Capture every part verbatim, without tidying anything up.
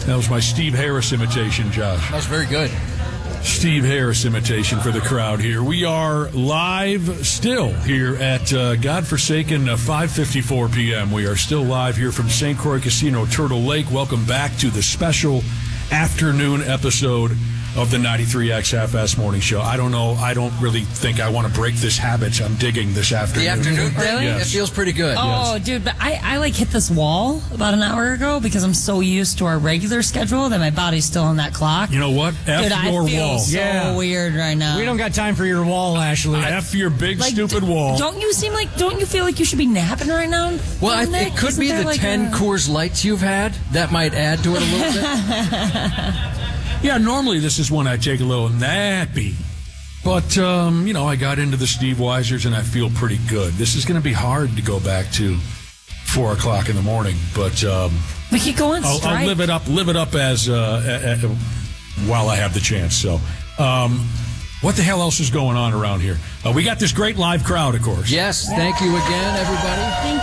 That was my Steve Harris imitation, Josh. That was very good. Steve Harris imitation for the crowd here. We are live still here at uh, godforsaken uh, five fifty-four p.m. We are still live here from Saint Croix Casino, Turtle Lake. Welcome back to the special afternoon episode of the ninety-three X Half-Ass Morning Show. I don't know. I don't really think I want to break this habit I'm digging this afternoon. The afternoon thing? Really? Yes. It feels pretty good. Oh, Yes. dude, but I, I like hit this wall about an hour ago because I'm so used to our regular schedule that my body's still on that clock. You know what? F Dude, I your feel wall. so Yeah. weird right now. We don't got time for your wall, Ashley. F your big Like, stupid d- wall. Don't you seem like? Don't you feel like you should be napping right now? Well, I, Isn't it could isn't be there the like ten a- Coors Lights you've had. That might add to it a little bit. Yeah, normally this is when I take a little nappy. But, um, you know, I got into the Steve Weisers and I feel pretty good. This is going to be hard to go back to four o'clock in the morning. But um, We keep going I'll, strike. I'll live it up live it up as uh, a, a, while I have the chance. So um, what the hell else is going on around here? Uh, we got this great live crowd, of course. Yes, thank you again, everybody. Thank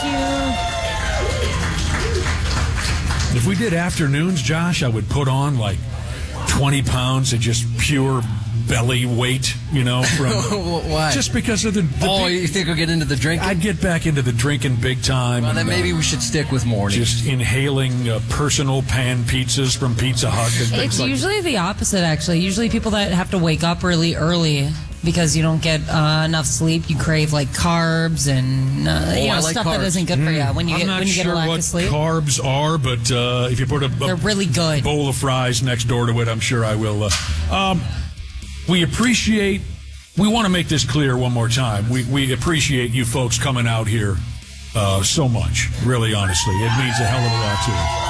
you. If we did afternoons, Josh, I would put on like twenty pounds of just pure belly weight, you know, from Why? just because of the, the oh, big- you think we'll get into the drinking? I'd get back into the drinking big time. well, then and, maybe uh, we should stick with morning. just inhaling uh, personal pan pizzas from Pizza Hut and things It's like usually the opposite, actually. Usually people that have to wake up really early because you don't get uh, enough sleep, you crave like carbs and uh, you Oh, know, I like stuff carbs. that isn't good for you when you I'm get not when you sure get a lack what of sleep. carbs are, but uh, if you put a, a They're really good. bowl of fries next door to it, I'm sure I will. Uh, um, we appreciate, we want to make this clear one more time. We, we appreciate you folks coming out here uh, so much, really, honestly. It means a hell of a lot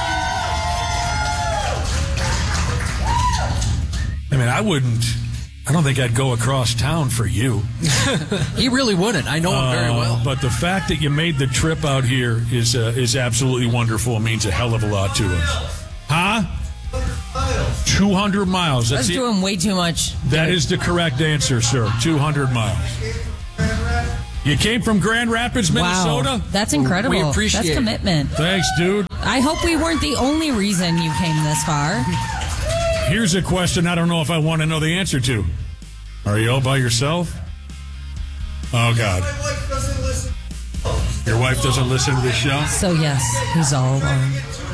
to us. I mean, I wouldn't, I don't think I'd go across town for you. He really wouldn't. I know him very Uh, well. But the fact that you made the trip out here is uh, is absolutely wonderful. It means a hell of a lot to us. Huh? two hundred miles. That's That's the, doing way too much. that is the correct answer, sir. two hundred miles. You came from Grand Rapids, Minnesota? Wow, that's incredible. We appreciate That's it. commitment. Thanks, dude. I hope we weren't the only reason you came this far. Here's a question I don't know if I want to know the answer to. Are you all by yourself? Oh, God. My wife doesn't listen. Your wife doesn't listen to the show? So yes, he's all alone.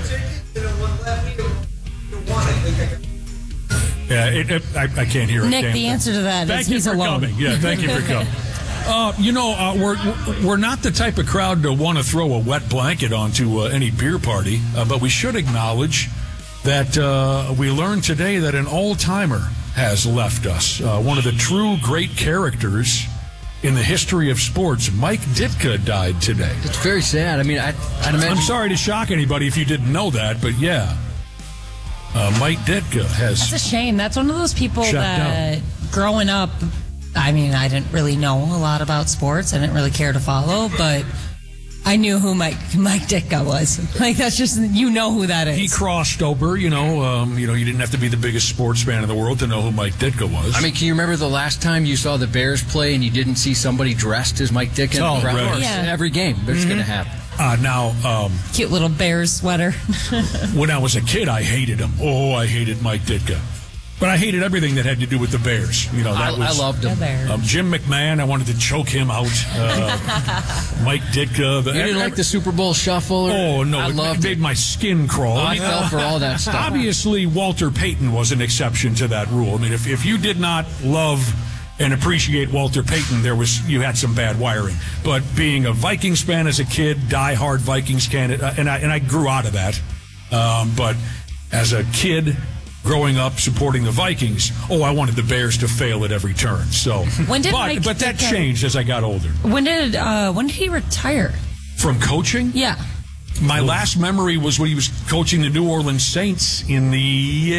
Yeah, it, it, I, I can't hear it. Nick, damn the thing. answer to that Thank is you he's for alone. coming. Yeah, thank you for coming. Uh, you know, uh, we're we're not the type of crowd to want to throw a wet blanket onto uh, any beer party, uh, but we should acknowledge that uh, we learned today that an all-timer has left us. Uh, one of the true great characters in the history of sports, Mike Ditka, died today. It's very sad. I mean, I, I'd imagine. I'm sorry to shock anybody if you didn't know that, but yeah, uh, Mike Ditka has. It's a shame. That's one of those people Shut that growing up, I mean, I didn't really know a lot about sports. I didn't really care to follow, but I knew who Mike Mike Ditka was. Like, that's just, you know who that is. He crossed over, you know. Um, you know, you didn't have to be the biggest sports fan in the world to know who Mike Ditka was. I mean, can you remember the last time you saw the Bears play and you didn't see somebody dressed as Mike Ditka? Oh, in the crowd? right. Of course, Yeah. Every game, that's going to happen. uh, now, um, Cute little bear sweater. when I was a kid, I hated him. Oh, I hated Mike Ditka. But I hated everything that had to do with the Bears. You know, that I, was I loved him. The bear. um, Jim McMahon. I wanted to choke him out. Uh, Mike Ditka. The, You didn't like the Super Bowl shuffle? Or, Oh no! I it loved made it. my skin crawl. I mean, fell for all that stuff. Obviously, Walter Payton was an exception to that rule. I mean, if, if you did not love and appreciate Walter Payton, there was you had some bad wiring. But being a Vikings fan as a kid, diehard Vikings fan, uh, and I and I grew out of that. Um, but as a kid, growing up supporting the Vikings, oh, I wanted the Bears to fail at every turn. So, When did but, Mike but that Ditka- changed as I got older. When did uh, when did he retire? From coaching, Yeah. my last memory was when he was coaching the New Orleans Saints in the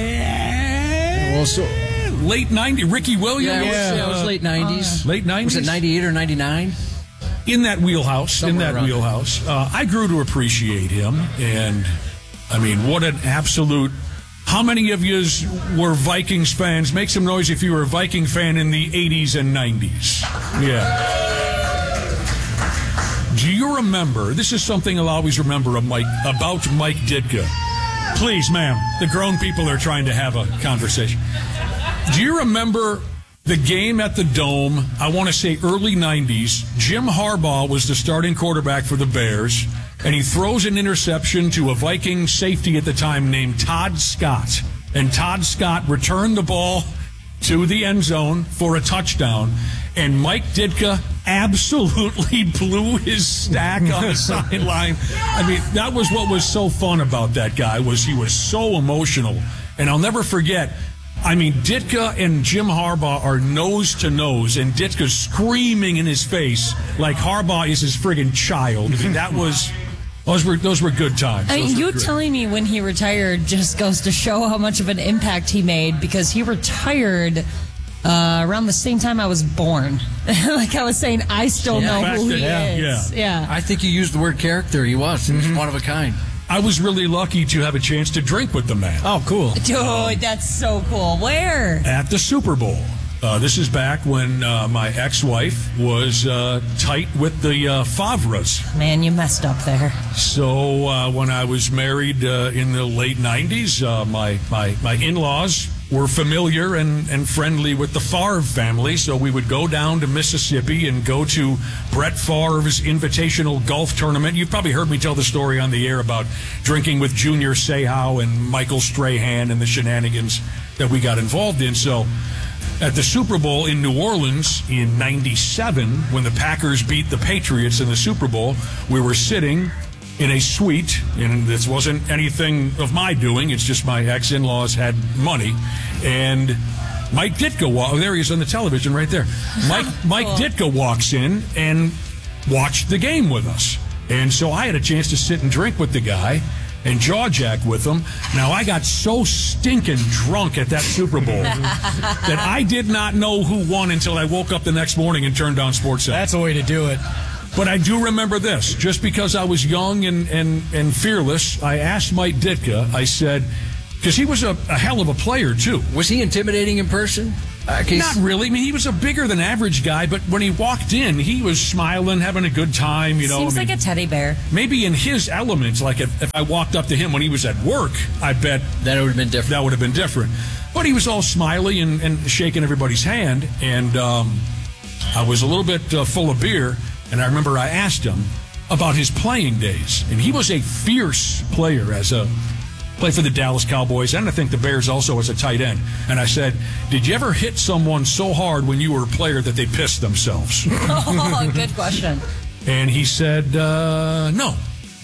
uh, Well, so- late nineties. Ricky Williams, Yeah, it was, yeah, it was uh, late nineties. late nineties. Was it ninety-eight or ninety-nine? In that wheelhouse, Somewhere in that around wheelhouse. Uh, I grew to appreciate him, and I mean, what an absolute. How many of you were Vikings fans? Make some noise if you were a Viking fan in the eighties and nineties. Yeah. Do you remember, this is something I'll always remember of Mike, about Mike Ditka. Please, ma'am. The grown people are trying to have a conversation. Do you remember the game at the Dome? I want to say early nineties. Jim Harbaugh was the starting quarterback for the Bears, and he throws an interception to a Viking safety at the time named Todd Scott. And Todd Scott returned the ball to the end zone for a touchdown, and Mike Ditka absolutely blew his stack on the sideline. I mean, that was what was so fun about that guy, was he was so emotional. And I'll never forget, I mean, Ditka and Jim Harbaugh are nose to nose, and Ditka's screaming in his face like Harbaugh is his friggin' child. I mean, that was... Those were those were good times. I mean, Those you telling me when he retired just goes to show how much of an impact he made, because he retired uh, around the same time I was born. Like I was saying, I still Yeah. know Back who then, he yeah, is. Yeah. I think you used the word character. He was. He was one of a kind. I was really lucky to have a chance to drink with the man Oh, cool. Dude, that's so cool. Where? at the Super Bowl. Uh, this is back when uh, my ex-wife was uh, tight with the uh, Favres. Man, you messed up there. So uh, when I was married uh, in the late nineties, uh, my, my, my in-laws were familiar and, and friendly with the Favre family, so we would go down to Mississippi and go to Brett Favre's Invitational Golf Tournament. You've probably heard me tell the story on the air about drinking with Junior Seau and Michael Strahan and the shenanigans that we got involved in. So at the Super Bowl in New Orleans in ninety-seven, when the Packers beat the Patriots in the Super Bowl, we were sitting in a suite, and this wasn't anything of my doing. It's just my ex-in-laws had money, and Mike Ditka, wa- oh, there he is on the television right there. Mike Mike Cool. Ditka walks in and watched the game with us, and so I had a chance to sit and drink with the guy and jaw jack with him. Now, I got so stinking drunk at that Super Bowl that I did not know who won until I woke up the next morning and turned on Sports Center. That's the way to do it. But I do remember this. Just because I was young and, and, and fearless, I asked Mike Ditka, I said, because he was a, a hell of a player, too. Was he intimidating in person? Uh, Not really. I mean, he was a bigger than average guy, but when he walked in, he was smiling, having a good time. You know, Seems I mean, like a teddy bear. maybe in his elements, like if, if I walked up to him when he was at work, I bet That would have been different. that would have been different. But he was all smiley and, and shaking everybody's hand, and um, I was a little bit uh, full of beer, and I remember I asked him about his playing days, and he was a fierce player as a played for the Dallas Cowboys, and I think the Bears also as a tight end. And I said, did you ever hit someone so hard when you were a player that they pissed themselves? Oh, good question. And he said, uh, no.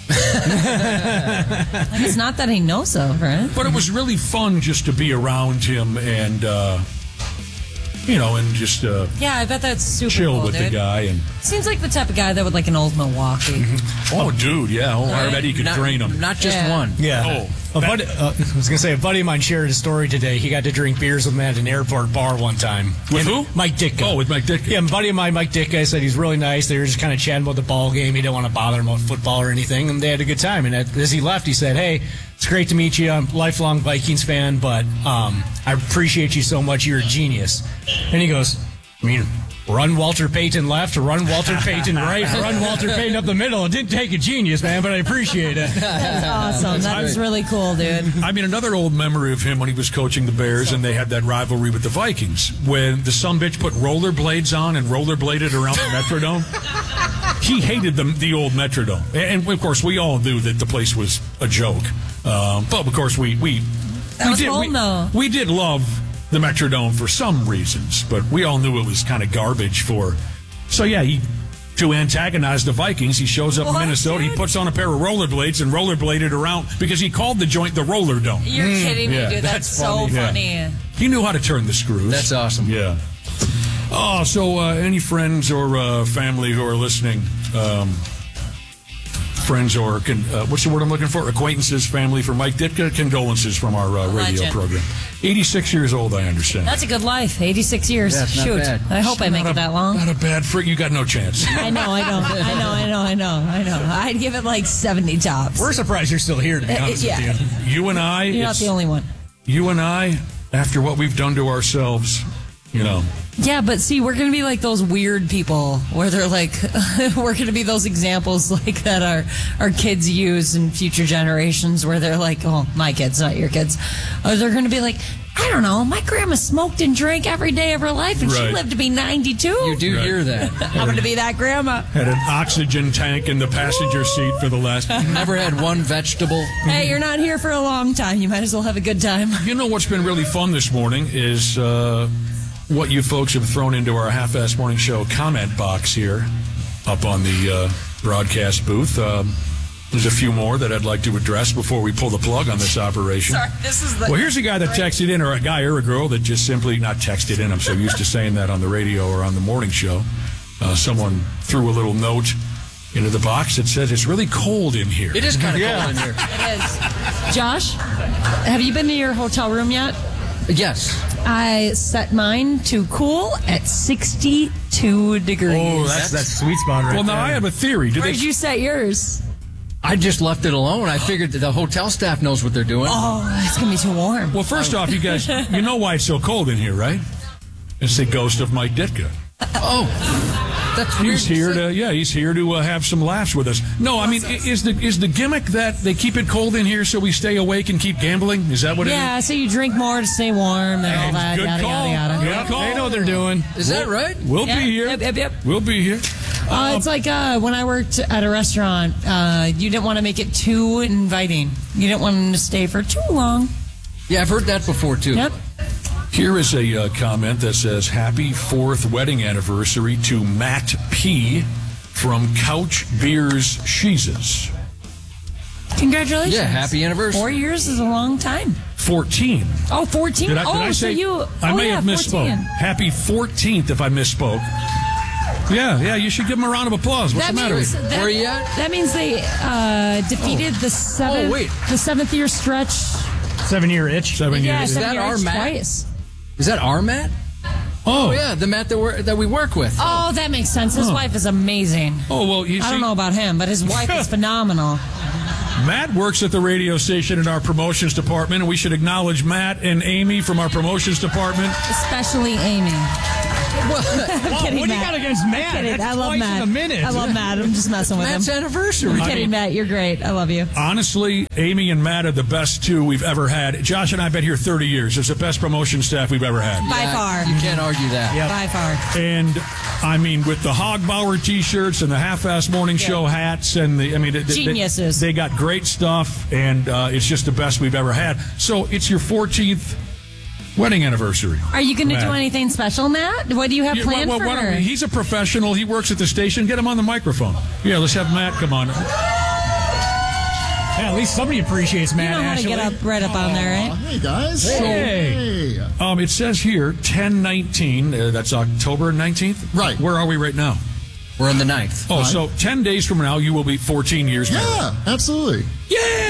Like, it's not that he knows of, right? But it was really fun just to be around him and, uh, you know, and just uh, Yeah, I bet that's super chill cool, with dude. the guy. And Seems like the type of guy that would like an old Milwaukee. oh, dude, yeah, oh, I bet he could not, drain him. Not just Yeah. one. Yeah. Oh, a that- buddy, uh, I was going to say, a buddy of mine shared a story today. He got to drink beers with me at an airport bar one time. With And who? Mike Ditka. Oh, with Mike Ditka. Yeah, a buddy of mine, Mike Ditka, said he's really nice. They were just kind of chatting about the ball game. He didn't want to bother him about football or anything, and they had a good time. And as he left, he said, hey, it's great to meet you. I'm a lifelong Vikings fan, but um, I appreciate you so much. You're a genius. And he goes, I mean, run Walter Payton left, or run Walter Payton right, run Walter Payton up the middle. It didn't take a genius, man, but I appreciate it. That's awesome. That's really cool, dude. I mean, another old memory of him when he was coaching the Bears and they had that rivalry with the Vikings. When the sumbitch put rollerblades on and rollerbladed around the Metrodome, he hated the, the old Metrodome. And, of course, we all knew that the place was a joke. Um, but, of course, we, we, That we, was did, fun, we, though. we did love the Metrodome for some reasons, but we all knew it was kind of garbage for... So, yeah, he... To antagonize the Vikings, he shows up What, in Minnesota. dude? He puts on a pair of rollerblades and rollerbladed around because he called the joint the Roller Dome. You're kidding me, yeah, dude. That's, that's so funny. Yeah. funny. He knew how to turn the screws. That's awesome. Yeah. Oh, so uh, any friends or uh, family who are listening, um, friends or, con- uh, what's the word I'm looking for? Acquaintances, family for Mike Ditka, condolences from our uh, radio Legend. program. eighty-six years old, I understand. That's a good life. eighty-six years. Yeah, it's not Shoot. bad. I hope I make Not it a- that long. Not a bad freak. You got no chance. I know, I know, I know, I know, I know, I know. I'd give it like seventy tops. We're surprised you're still here, to be Uh, honest yeah. with you. You and I, You're not it's- the only one. you and I, after what we've done to ourselves, you know, Yeah, but see, we're going to be like those weird people where they're like, we're going to be those examples like that our, our kids use in future generations where they're like, oh, my kids, not your kids. Or they're going to be like, I don't know, my grandma smoked and drank every day of her life and Right. she lived to be ninety-two. You do Right. hear that. I'm going to be that grandma. Had an oxygen tank in the passenger seat for the last... Never had one vegetable. Hey, you're not here for a long time. You might as well have a good time. You know what's been really fun this morning is uh, what you folks have thrown into our half-ass morning show comment box here up on the uh, broadcast booth. Um, there's a few more that I'd like to address before we pull the plug on this operation. Sorry, this is the... Well, here's a guy that texted in, or a guy or a girl that just simply, not texted in, I'm so used to saying that on the radio or on the morning show. Uh, someone threw a little note into the box that says, it's really cold in here. It is kind of Yeah. cold in here. It is. Josh, have you been to your hotel room yet? Yes. I set mine to cool at sixty-two degrees. Oh, that's that's sweet spot right Well, now there. I have a theory. Do Where'd they, you set yours? I just left it alone. I figured that the hotel staff knows what they're doing. Oh, it's going to be too warm. well, first off, you guys, you know why it's so cold in here, right? It's the ghost of Mike Ditka. Oh, that's weird. He's here say. to, yeah, he's here to uh, have some laughs with us. No, I mean, i- is the is the gimmick that they keep it cold in here so we stay awake and keep gambling? Is that what it is? Yeah, so you drink more to stay warm and all that, Good yada, call. yada, yada. Good call. They know what they're doing. Is that right? We'll Yeah, be here. Yep, yep, yep. We'll be here. Uh, it's like uh, when I worked at a restaurant, uh, you didn't want to make it too inviting. You didn't want them to stay for too long. Yeah, I've heard that before, too. Yep. Here is a uh, comment that says, happy fourth wedding anniversary to Matt P. from Couch Beers Sheezes. Congratulations. Yeah, happy anniversary. Four years is a long time. fourteen. Oh, fourteen? Did I, did oh, I say? so you... I oh, may yeah, have misspoke. fourteen. Happy fourteenth if I misspoke. Yeah, yeah, you should give them a round of applause. What's That the matter means, with you? that, Where you at? that means they uh, defeated the seventh Oh, wait. the seventh year stretch. Seven year itch. Seven Yeah, years. seven that year our itch Matt? twice. Is that our Matt? Oh, Oh, yeah, the Matt that, we're, that we work with. Oh, that makes sense. His wife is amazing. Oh, well, you I see, don't know about him, but his wife is phenomenal. Matt works at the radio station in our promotions department, and we should acknowledge Matt and Amy from our promotions department. Especially Amy. What? I'm kidding, what do you Matt. got against Matt? I'm kidding. That's I love twice Matt. in a minute. I love Matt. I'm just messing with Matt's him. anniversary. I'm I kidding, mean- Matt. You're great. I love you. Honestly, Amy and Matt are the best two we've ever had. Josh and I have been here thirty years. It's the best promotion staff we've ever had. By Yeah, far. You can't argue that. Yep. By far. And I mean, with the Hogbauer T-shirts and the half-ass morning show hats, and the I mean, they- they- Geniuses. They, got great stuff, and uh, it's just the best we've ever had. So it's your fourteenth wedding anniversary. Are you going to Matt. do anything special, Matt? What do you have Yeah, planned well, for why don't her? we- he's a professional. He works at the station. Get him on the microphone. Yeah, let's have Matt come on. Yeah, at least somebody appreciates You Matt. know how to Ashley. get up right up on there, right? Hey guys. Hey. Hey. Um, it says here ten nineteen. Uh, that's October nineteenth. Right. Where are we right now? We're on the ninth. Oh, so ten days from now, you will be fourteen years married. Yeah, absolutely. Yeah.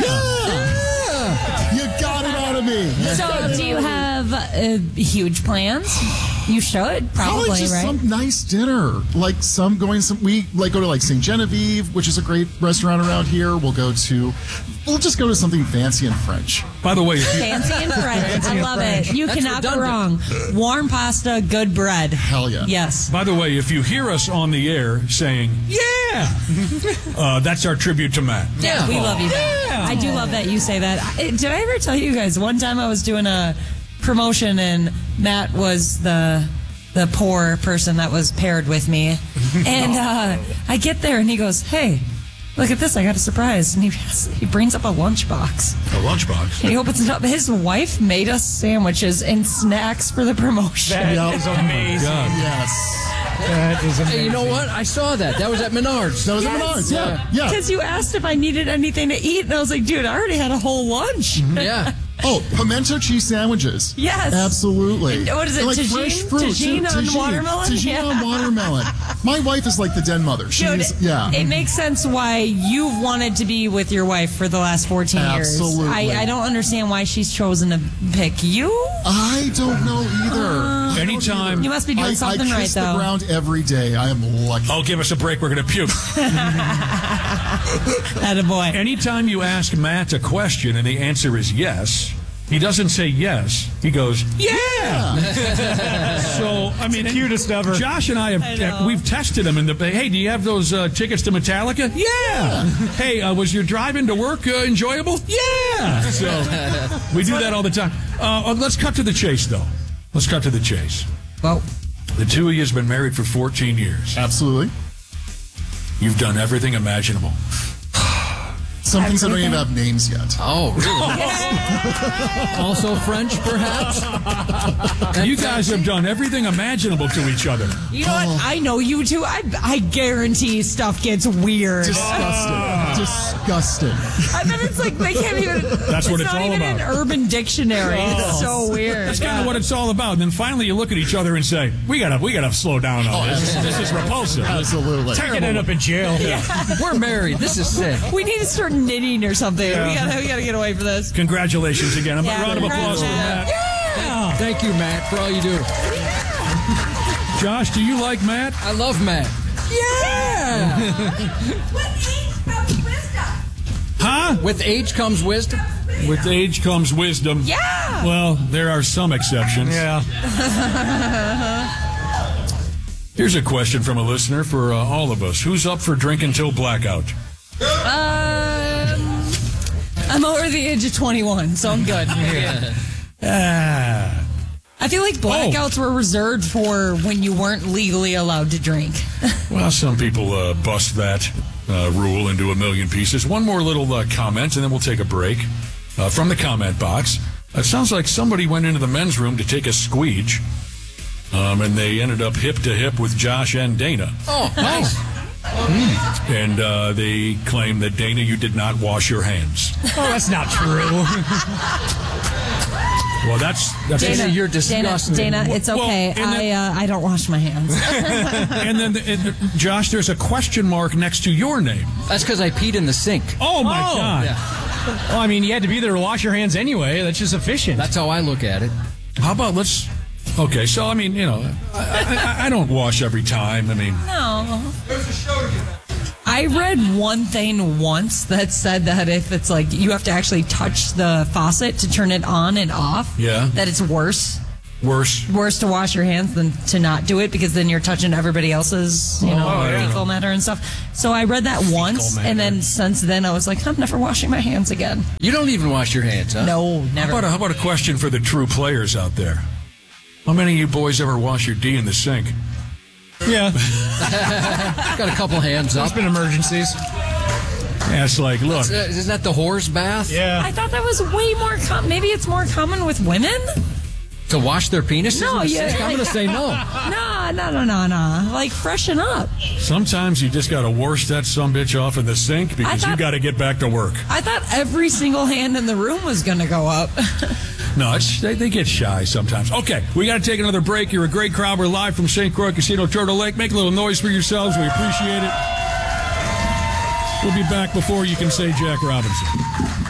Yeah. You got it out of me. So, do you have uh, huge plans? You should, probably, Probably just right? some nice dinner, like some going some. We like go to like Saint Genevieve, which is a great restaurant around here. We'll go to, we'll just go to something fancy and French. By the way, if you, Fancy and French. I love it. You That's cannot go wrong. redundant. Warm pasta, good bread. Hell yeah. Yes. by the way, if you hear us on the air saying "Yeah," uh, that's our tribute to Matt. Yeah. We love you. Matt. I do love that you say that. I- Did I ever tell you guys one time I was doing a promotion and Matt was the the poor person that was paired with me, and uh, I get there and he goes, "Hey, look at this! I got a surprise!" And he has, he brings up a lunchbox. A lunchbox. And he opens it up. His wife made us sandwiches and snacks for the promotion. That Yep. is amazing. God. Yes. That is amazing. Hey, you know what? I saw that. That was at Menards. That was Yes. at Menards. Yeah. Yeah. Because you asked if I needed anything to eat, and I was like, dude, I already had a whole lunch. Yeah. Oh, pimento cheese sandwiches. Yes. Absolutely. And what is it, And like tagine? fresh fruit. Tagine too. on watermelon? Tagine Yeah. on watermelon. My wife is like the den mother. She's Dude, yeah. It makes sense why you've wanted to be with your wife for the last fourteen Absolutely. years. I, I don't understand why she's chosen to pick you. I don't know either. Anytime. You must be doing I, something I right, kiss though. the ground every day. I am lucky. Oh, give us a break. We're going to puke. Attaboy. Anytime you ask Matt a question and the answer is yes, He doesn't say yes. He goes, yeah. So, I mean, cutest ever. Josh and I have, I know. we've tested him in the, hey, do you have those uh, tickets to Metallica? Yeah. Hey, uh, was your drive into work uh, enjoyable? Yeah. So, we do that all the time. Uh, let's cut to the chase, though. Let's cut to the chase. Well, The two of you has been married for fourteen years. Absolutely. You've done everything imaginable. Some things that don't even have names yet. Oh, really? Also French, perhaps? You guys have done everything imaginable to each other. you know what? I know you two. I, I guarantee stuff gets weird. Disgusting. Disgusting. I bet it's like they can't even. That's what it's not all even about. an Urban Dictionary. It's so weird. That's kind of what it's all about. And then finally you look at each other and say, we gotta we gotta slow down on this. This is repulsive. Absolutely. Could end up in jail. We're married. This is sick. We need to start knitting or something. We gotta we gotta get away from this. Congratulations again. A Yeah, round of applause for congrats, Matt. Thank you, Matt, for all you do. Josh, do you like Matt? I love Matt. Yeah! Huh? With age comes wisdom. With age comes wisdom. Yeah. Well, there are some exceptions. Yeah. Here's a question from a listener for uh, all of us. Who's up for drinking till blackout? Um, I'm over the age of twenty-one, so I'm good. Ah. I feel like blackouts were reserved for when you weren't legally allowed to drink. Well, some people uh, bust that uh, rule into a million pieces. One more little uh, comment, and then we'll take a break. Uh, from the comment box, it sounds like somebody went into the men's room to take a squeege, um, and they ended up hip to hip with Josh and Dana. Oh, nice. And uh, they claim that, Dana, you did not wash your hands. Oh, that's not true. Well, that's... that's Dana, you're disgusting. Dana, Dana, it's Well, okay. and I uh, I don't wash my hands. And then, and, Josh, there's a question mark next to your name. That's because I peed in the sink. Oh, my Oh, God. Yeah. Well, I mean, you had to be there to wash your hands anyway. That's just efficient. That's how I look at it. How about let's... Okay, so, I mean, you know, I, I, I don't wash every time. I mean... No. I read one thing once that said that if it's like you have to actually touch the faucet to turn it on and off, Yeah. that it's worse. Worse. Worse to wash your hands than to not do it because then you're touching everybody else's, you know, Oh, yeah. fecal matter and stuff. So I read that once, matter. and then since then I was like, I'm never washing my hands again. You don't even wash your hands, huh? No, How never. about, a, how about a question for the true players out there? How many of you boys ever wash your D in the sink? yeah. Got a couple hands up. There's been emergencies. Yeah, it's like, look, Uh, Isn't that the whore's bath? Yeah. I thought that was way more com- maybe it's more common with women? To wash their penises No, in the yeah, sink? I'm like- going to say no. Nah, no, no, no, no. Like freshen up. sometimes you just got to wash that sumbitch off in the sink because you thought- got to get back to work. I thought every single hand in the room was going to go up. No, it's, they, they get shy sometimes. Okay, we got to take another break. You're a great crowd. We're live from Saint Croix Casino, Turtle Lake. Make a little noise for yourselves. We appreciate it. We'll be back before you can say Jack Robinson.